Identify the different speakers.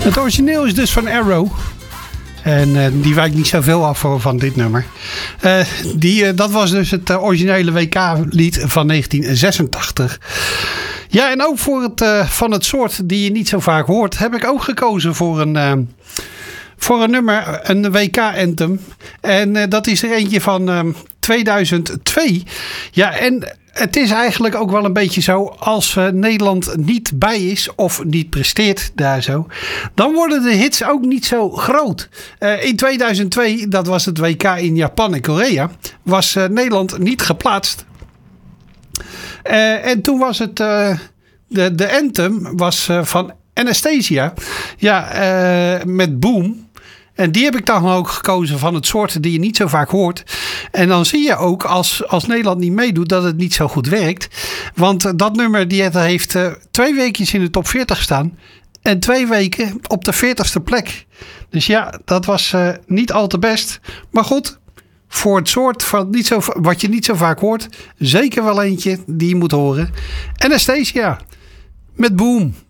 Speaker 1: Het origineel is dus van Arrow. En die wijkt niet zoveel af van dit nummer. Dat was dus het originele WK-lied van 1986. Ja, en ook voor van het soort die je niet zo vaak hoort, heb ik ook gekozen voor een nummer, een WK-anthem. En dat is er eentje van 2002. Ja, en het is eigenlijk ook wel een beetje zo, als Nederland niet bij is of niet presteert daar zo, dan worden de hits ook niet zo groot. In 2002, dat was het WK in Japan en Korea, was Nederland niet geplaatst. En toen was het, de anthem was van Anastasia. Ja, met Boom. En die heb ik dan ook gekozen van het soort die je niet zo vaak hoort. En dan zie je ook als Nederland niet meedoet dat het niet zo goed werkt. Want dat nummer die heeft 2 weekjes in de top 40 gestaan. En 2 weken op de 40ste plek. Dus ja, dat was niet al te best. Maar goed, voor het soort van wat je niet zo vaak hoort. Zeker wel eentje die je moet horen. Anastasia met Boom.